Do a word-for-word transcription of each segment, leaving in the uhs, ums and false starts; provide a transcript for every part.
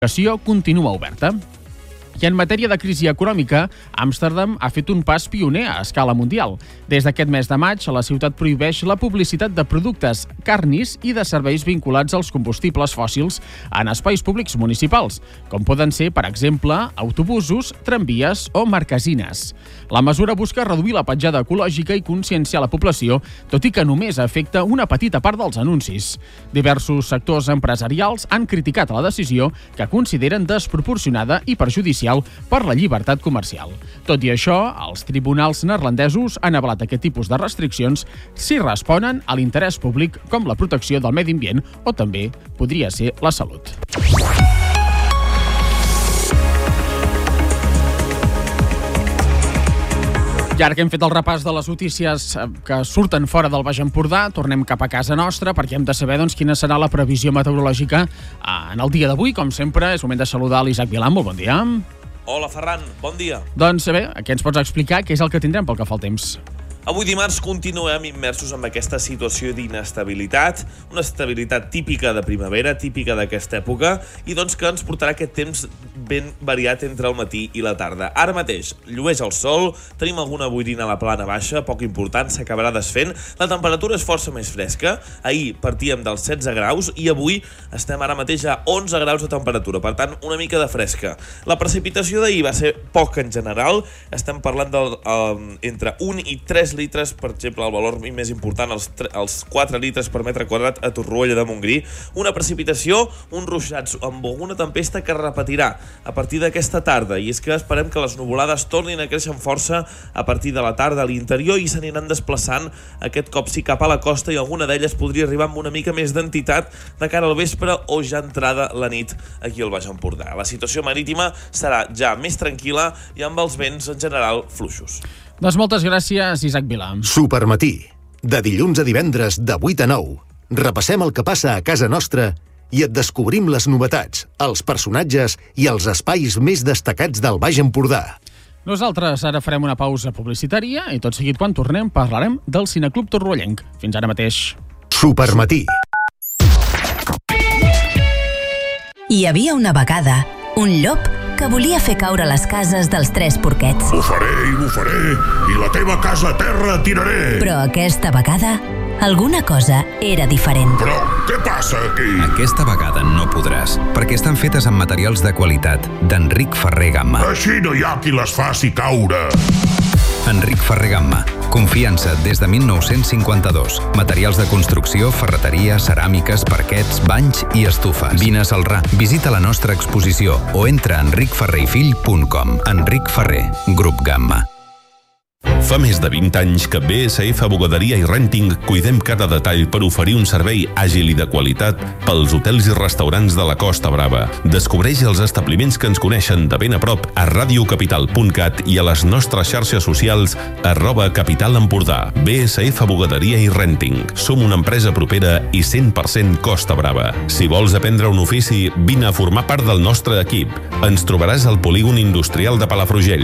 La continua oberta. I en matèria de crisi econòmica, Amsterdam ha fet un pas pioner a escala mundial. Des d'aquest mes de maig, la ciutat prohibeix la publicitat de productes carnis i de serveis vinculats als combustibles fòssils en espais públics municipals, com poden ser, per exemple, autobusos, tramvies o marquesines. La mesura busca reduir la petjada ecològica i conscienciar la població, tot i que només afecta una petita part dels anuncis. Diversos sectors empresarials han criticat la decisió, que consideren desproporcionada i perjudicial per la llibertat comercial. Tot i això, els tribunals neerlandesos han avalat aquest tipus de restriccions si responen a l'interès públic, com la protecció del medi ambient o també podria ser la salut. I ara que hem fet el repàs de les notícies que surten fora del Baix Empordà, tornem cap a casa nostra perquè hem de saber doncs, quina serà la previsió meteorològica en el dia d'avui. Com sempre, és moment de saludar l'Isaac Vilà. Molt bon dia. Hola, Ferran. Bon dia. Doncs bé, què ens pots explicar? Què és el que tindrem pel que fa el temps? Avui dimarts continuem immersos en aquesta situació d'inestabilitat, una estabilitat típica de primavera, típica d'aquesta època, i doncs que ens portarà aquest temps ben variat entre el matí i la tarda. Ara mateix llueix el sol, tenim alguna boirina a la plana baixa, poc important, s'acabarà desfent, la temperatura és força més fresca, ahir partíem dels setze graus i avui estem ara mateix a onze graus de temperatura, per tant una mica de fresca. La precipitació d'ahir va ser poc en general, estem parlant del, eh, entre un i tres litres, per exemple, el valor més important, els, els quatre litres per metre quadrat a Torroella de Montgrí, una precipitació, uns ruixats amb alguna tempesta que repetirà a partir d'aquesta tarda, i és que esperem que les nuvolades tornin a créixer amb força a partir de la tarda a l'interior i s'aniran desplaçant aquest cop sí cap a la costa, i alguna d'elles podria arribar amb una mica més d'entitat de cara al vespre o ja entrada la nit aquí al Baix Empordà. La situació marítima serà ja més tranquil·la i amb els vents en general fluixos. Doncs moltes gràcies, Isaac Vilà. Supermatí, de dilluns a divendres de vuit a nou. Repassem el que passa a casa nostra i et descobrim les novetats, els personatges i els espais més destacats del Baix Empordà. Nosaltres ara farem una pausa publicitària i tot seguit quan tornem parlarem del Cineclub Torroellenc. Fins ara mateix. Supermatí. Hi havia una vegada un llop que volia fer caure les cases dels tres porquets. Bufaré i bufaré, i la teva casa a terra tiraré. Però aquesta vegada, alguna cosa era diferent. Però què passa aquí? Aquesta vegada no podràs, perquè estan fetes amb materials de qualitat d'Enric Ferrer Gamma. Així no hi ha qui les faci caure. Enric Ferrer Gamma. Confiança des de mil nou-cents cinquanta-dos. Materials de construcció, ferreteria, ceràmiques, parquets, banys i estufes. Vine a Celrà, visita la nostra exposició o entra a enric ferrer i fill punt com. Enric Ferrer, Grup Gamma. Fa més de vint anys que B S F Bugaderia i Renting cuidem cada detall per oferir un servei àgil i de qualitat pels hotels i restaurants de la Costa Brava. Descobreix els establiments que ens coneixen de ben a prop a radio capital punt cat i a les nostres xarxes socials arroba Capital Empordà. B S F Bugaderia i Renting. Som una empresa propera i cent per cent Costa Brava. Si vols aprendre un ofici, vine a formar part del nostre equip. Ens trobaràs al polígon industrial de Palafrugell.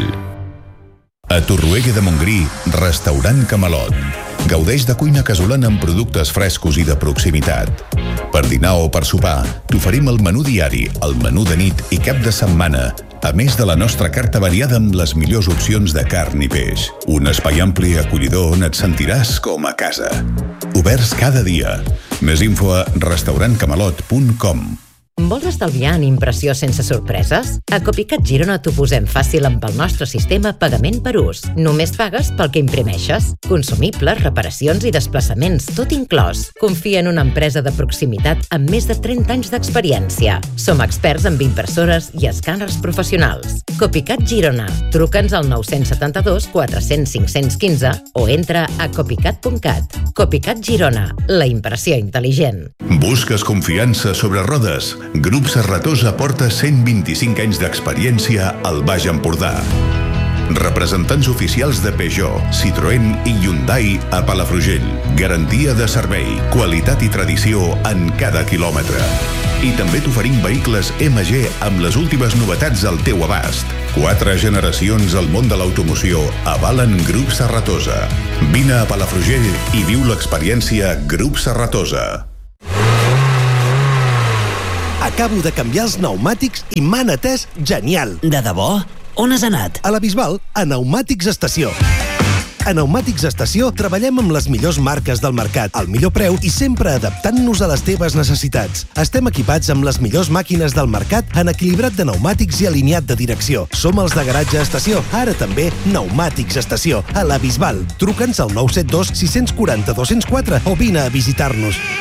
A Torroella de Montgrí, restaurant Camalot. Gaudeix de cuina casolana amb productes frescos i de proximitat. Per dinar o per sopar, t'oferim el menú diari, el menú de nit i cap de setmana, a més de la nostra carta variada amb les millors opcions de carn i peix. Un espai ampli i acollidor on et sentiràs com a casa. Oberts cada dia. Més info a restaurant camalot punt com. Vols estalviar en impressió sense sorpreses? A Copycat Girona t'ho posem fàcil amb el nostre sistema pagament per ús. Només pagues pel que imprimeixes. Consumibles, reparacions i desplaçaments, tot inclòs. Confia en una empresa de proximitat amb més de trenta anys d'experiència. Som experts en impressores i escàners professionals. Copycat Girona. Truca'ns al nou set dos quatre cents cinc cents quinze o entra a copycat punt cat. Copycat Girona. La impressió intel·ligent. Busques confiança sobre rodes? Grup Serratosa porta cent vint-i-cinc anys d'experiència al Baix Empordà. Representants oficials de Peugeot, Citroën i Hyundai a Palafrugell. Garantia de servei, qualitat i tradició en cada quilòmetre. I també t'oferim vehicles M G amb les últimes novetats al teu abast. Quatre generacions al món de l'automoció avalen Grup Serratosa. Vine a Palafrugell i viu l'experiència Grup Serratosa. A Acabo de canviar els pneumàtics i m'han atès genial. De debò? On has anat? A la Bisbal, a Pneumàtics Estació. A Pneumàtics Estació treballem amb les millors marques del mercat, al millor preu i sempre adaptant-nos a les teves necessitats. Estem equipats amb les millors màquines del mercat en equilibrat de pneumàtics i alineat de direcció. Som els de Garatge Estació, ara també Pneumàtics Estació, a la Bisbal. Truca'ns al nou set dos sis quatre zero dos zero quatre o vine a visitar-nos.